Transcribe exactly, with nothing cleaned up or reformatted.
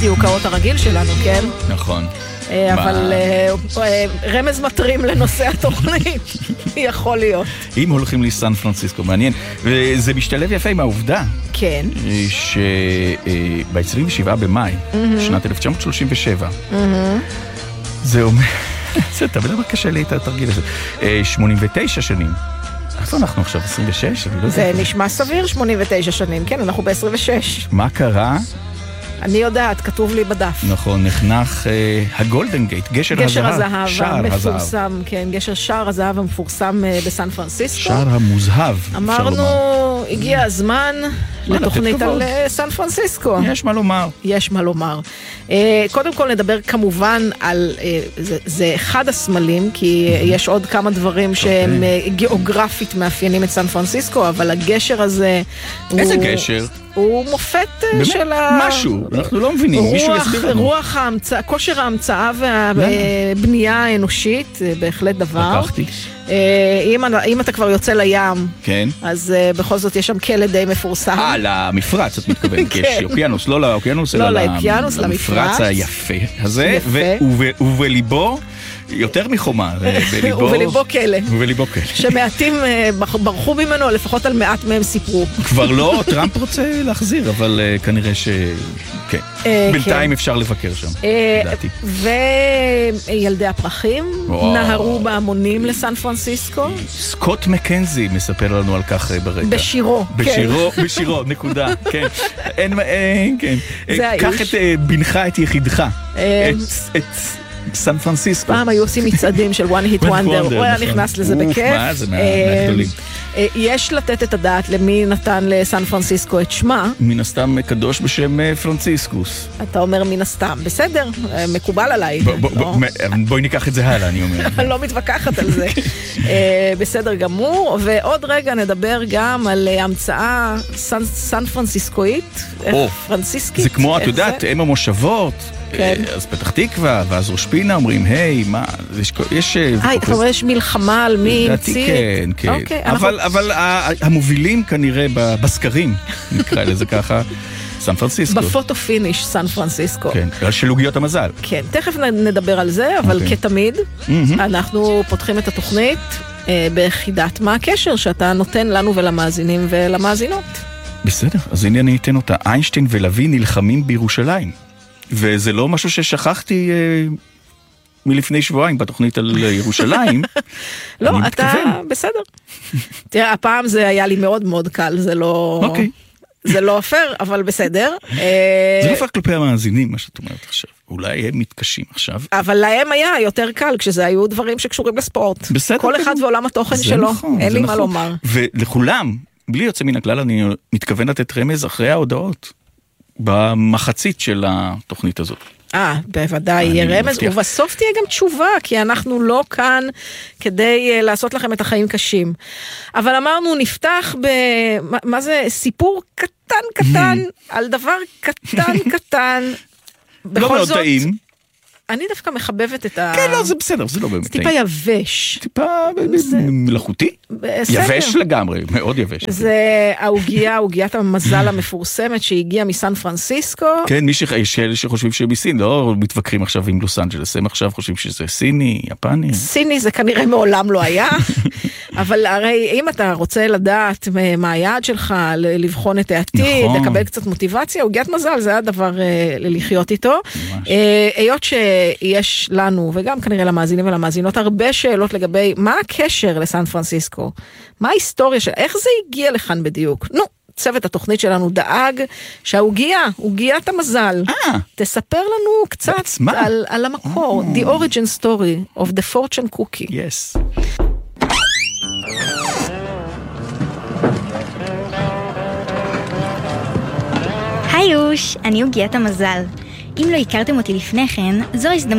דיוקאות הרגיל שלנו, כן? נכון. אבל רמז מטרים לנושא התוכנית יכול להיות. אם הולכים לסן פרנסיסקו, מעניין. וזה משתלב יפה עם העובדה. כן. שב-עשרים ושבעה במאי, שנת אלף תשע מאות שלושים ושבע, זה אומר, זה תמיד אבל קשה לי את התרגיל הזה, שמונים ותשע שנים. איפה אנחנו עכשיו? עשרים ושש? זה נשמע סביר, שמונים ותשע שנים. כן, אנחנו ב-עשרים ושש. מה קרה? אני יודעת, כתוב לי בדף. נכון, נחנך אה, הגולדן גייט, גשר, גשר הזהב. הזהב שער המפורסם, הזהב. כן, גשר שער הזהב המפורסם אה, בסן פרנסיסקו. שער המוזהב, אמרנו, הגיע הזמן לתוכנית על אה, סן פרנסיסקו. יש מה לומר. יש מה לומר. אה, קודם כל נדבר כמובן על, אה, זה, זה אחד הסמלים, כי mm-hmm. יש עוד כמה דברים שהם אה, גיאוגרפית מאפיינים את סן פרנסיסקו, אבל הגשר הזה... איזה הוא... גשר? הוא מופת באמת? של ה... משהו, אנחנו לא מבינים, רוח, מישהו יסביר לנו. רוח ההמצאה, כושר ההמצאה והבנייה האנושית, בהחלט דבר. לקחתי. אם, אם אתה כבר יוצא לים, כן. אז בכל זאת יש שם כלא די מפורסם. אה, למפרץ את מתכוון, כי יש אוקיינוס, לא לאוקיינוס, לא אלא לאוקיינוס, למפרץ היפה הזה, ובליבו... יותר מחומה, בליבו... ובליבו כלא. ובליבו כלא. שמעטים ברחו ממנו, לפחות על מעט מהם סיפרו. כבר לא, טראמפ רוצה להחזיר, אבל כנראה ש... כן. בינתיים אפשר לבקר שם, לדעתי. וילדי הפרחים נהרו בהמונים לסן פרנסיסקו. סקוט מקנזי מספר לנו על כך ברגע. בשירו. בשירו, בשירו, נקודה. כן. אין, כן. קח את בנך, את יחידך. את... סן פרנסיסקו. פעם היו עושים מצעדים של one hit wonder, הוא היה נכנס לזה בכיף. מה זה מהגדולים. יש לתת את הדעת למי נתן לסן פרנסיסקו את שמה. מן הסתם קדוש בשם פרנסיסקוס. אתה אומר מן הסתם, בסדר, מקובל עליי. בואי ניקח את זה הלאה, אני אומר. אני לא מתווכחת על זה. בסדר גמור, ועוד רגע נדבר גם על המצאה סן פרנסיסקואית, פרנסיסקית. זה כמו, את יודעת, אם המושבות, אז פתח תקווה, ואז ראש פינה אומרים, היי, מה, יש... היי, כבר יש מלחמה על מי המציא. כן, כן. אבל המובילים כנראה בסקרים, נקרא לזה ככה, סן פרנסיסקו. בפוטו פיניש סן פרנסיסקו. כן, של עוגיות המזל. כן, תכף נדבר על זה, אבל כתמיד, אנחנו פותחים את התוכנית ביחידת מה הקשר שאתה נותן לנו ולמאזינים ולמאזינות. בסדר, אז הנה אני אתן אותה. איינשטיין ולוי נלחמים בירושלים. וזה לא משהו ששכחתי אה, מלפני שבועיים בתוכנית על ירושלים. לא, אתה בסדר. תראה, הפעם זה היה לי מאוד מאוד קל, זה לא... אוקיי. זה לא אפר, אבל בסדר. זה לא אפר כלפי המאזינים, מה שאת אומרת עכשיו. אולי הם מתקשים עכשיו. אבל להם היה יותר קל, כשזה היו דברים שקשורים לספורט. בסדר. כל אחד ועולם התוכן שלו. אין לי מה לומר. ולכולם, בלי יוצא מן הכלל, אני מתכוון לתת רמז אחרי ההודעות. במחצית של התוכנית הזאת. אה, בוודאי יהיה רמז, ובסוף תהיה גם תשובה, כי אנחנו לא כאן כדי uh, לעשות לכם את החיים קשים. אבל אמרנו, נפתח ב... מה, מה זה? סיפור קטן קטן, על דבר קטן קטן. לא מאוד טעים. אני דווקא מחבבת את ה... כן, לא, זה בסדר, זה לא באמת. זה טיפה יבש. טיפה מלאכותי? יבש לגמרי, מאוד יבש. זה ההוגיה, הוגיית המזל המפורסמת שהגיעה מסן פרנסיסקו. כן, יש אלה שחושבים שהם מסין, לא מתווכחים עכשיו עם לוס אנג'לס, הם עכשיו חושבים שזה סיני, יפני. סיני זה כנראה מעולם לא היה, אבל הרי אם אתה רוצה לדעת מה היעד שלך, לבחון את העתיד, לקבל קצת מוטיבציה, הוגיית מזל זה הדבר לחיות איתו. היות ש... יש לנו, וגם כנראה למאזינים ולמאזינות, הרבה שאלות לגבי מה הקשר לסן פרנסיסקו, מה ההיסטוריה של, איך זה הגיע לכאן בדיוק. נו, צוות התוכנית שלנו דאג שההוגייה, הוגיית המזל, אה, תספר לנו קצת על, על המקור, oh. the origin story of the fortune cookie. Yes. היי יוש, אני הוגיית המזל. אם לא הכרתם אותי לפני כן, זו הזדמנות